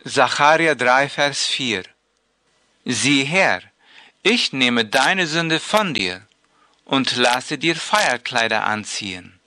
Sacharja 3, Vers 4. Sieh her, ich nehme deine Sünde von dir und lasse dir Feierkleider anziehen.